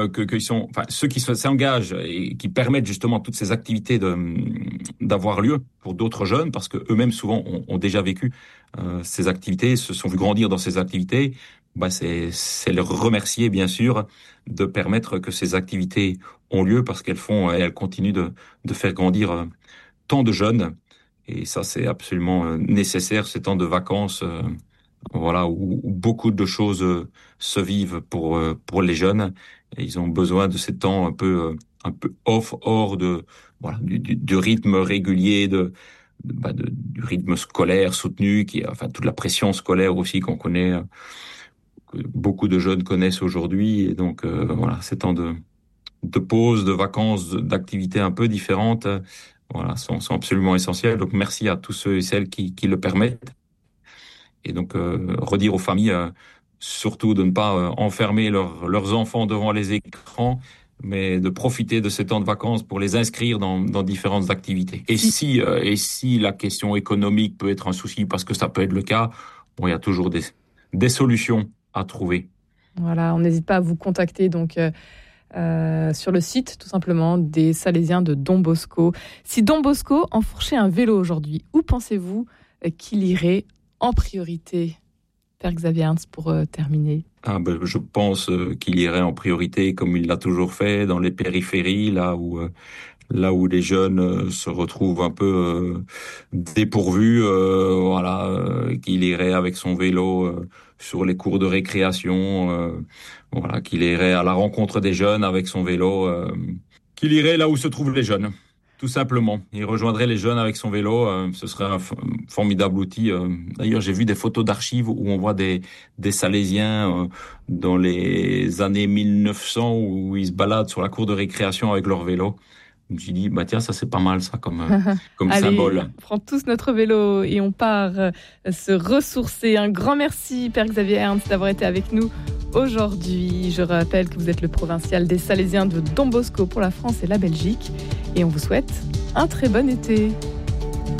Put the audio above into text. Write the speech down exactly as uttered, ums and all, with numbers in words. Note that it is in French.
que, que ils sont, enfin, ceux qui s'engagent et qui permettent justement toutes ces activités de, d'avoir lieu pour d'autres jeunes, parce que eux-mêmes souvent ont, ont déjà vécu euh, ces activités, se sont vus grandir dans ces activités. Bah, c'est, c'est leur remercier bien sûr de permettre que ces activités ont lieu, parce qu'elles font, elles continuent de, de faire grandir euh, tant de jeunes. Et ça, c'est absolument euh, nécessaire, ces temps de vacances. Euh, voilà, où, où beaucoup de choses euh, se vivent pour euh, pour les jeunes. Et ils ont besoin de ces temps un peu euh, un peu off, hors de voilà du, du, du rythme régulier, de, de, bah, de du rythme scolaire soutenu, qui enfin toute la pression scolaire aussi qu'on connaît, euh, que beaucoup de jeunes connaissent aujourd'hui. Et donc euh, voilà, ces temps de de pause, de vacances, de- d'activités un peu différentes, euh, voilà, sont sont absolument essentiels. Donc merci à tous ceux et celles qui qui le permettent. Et donc, euh, redire aux familles, euh, surtout de ne pas euh, enfermer leurs leurs enfants devant les écrans, mais de profiter de ces temps de vacances pour les inscrire dans, dans différentes activités. Et Si, si, euh, et si la question économique peut être un souci, parce que ça peut être le cas, bon, il y a toujours des, des solutions à trouver. voilà, on n'hésite pas à vous contacter donc euh, euh, sur le site tout simplement des Salésiens de Don Bosco. Si Don Bosco enfourchait un vélo aujourd'hui, où pensez-vous euh, qu'il irait en priorité, Père Xavier Ernst, pour euh, terminer? Ah ben, je pense euh, qu'il irait en priorité, comme il l'a toujours fait, dans les périphéries, là où euh, là où les jeunes euh, se retrouvent un peu euh, dépourvus, euh, voilà, euh, qu'il irait avec son vélo euh, sur les cours de récréation, euh, voilà, qu'il irait à la rencontre des jeunes avec son vélo, euh, qu'il irait là où se trouvent les jeunes. Tout simplement, il rejoindrait les jeunes avec son vélo. Euh, ce serait un f- formidable outil. Euh, d'ailleurs, j'ai vu des photos d'archives où on voit des des Salésiens euh, dans les années mille neuf cents où ils se baladent sur la cour de récréation avec leur vélo. Je me suis dit, bah tiens, ça c'est pas mal ça comme, euh, comme Allez, symbole. on prend tous notre vélo et on part euh, se ressourcer. Un grand merci, Père Xavier Ernst, d'avoir été avec nous aujourd'hui. Je rappelle que vous êtes le provincial des Salésiens de Don Bosco pour la France et la Belgique. Et on vous souhaite un très bon été.